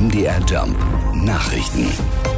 MDR Jump Nachrichten.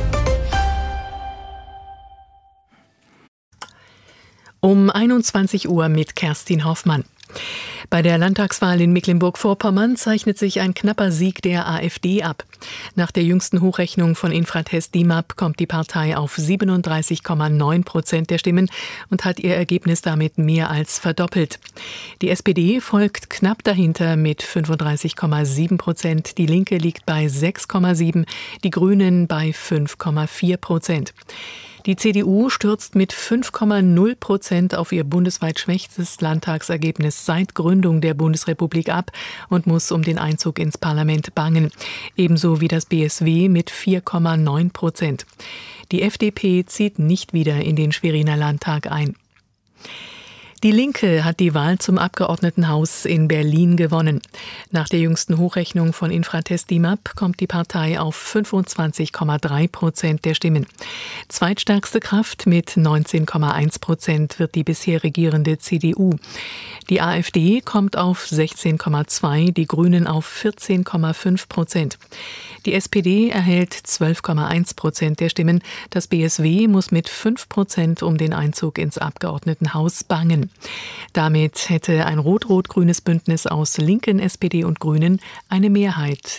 Um 21 Uhr mit Kerstin Hoffmann. Bei der Landtagswahl in Mecklenburg-Vorpommern zeichnet sich ein knapper Sieg der AfD ab. Nach der jüngsten Hochrechnung von Infratest DIMAP kommt die Partei auf 37,9% der Stimmen und hat ihr Ergebnis damit mehr als verdoppelt. Die SPD folgt knapp dahinter mit 35,7%, die Linke liegt bei 6,7%, die Grünen bei 5,4%. Die CDU stürzt mit 5,0% auf ihr bundesweit schwächstes Landtagsergebnis seit Gründung der Bundesrepublik ab und muss um den Einzug ins Parlament bangen. Ebenso wie das BSW mit 4,9%. Die FDP zieht nicht wieder in den Schweriner Landtag ein. Die Linke hat die Wahl zum Abgeordnetenhaus in Berlin gewonnen. Nach der jüngsten Hochrechnung von Infratest DIMAP kommt die Partei auf 25,3% der Stimmen. Zweitstärkste Kraft mit 19,1% wird die bisher regierende CDU. Die AfD kommt auf 16,2%, die Grünen auf 14,5%. Die SPD erhält 12,1% der Stimmen. Das BSW muss mit 5% um den Einzug ins Abgeordnetenhaus bangen. Damit hätte ein rot-rot-grünes Bündnis aus Linken, SPD und Grünen eine Mehrheit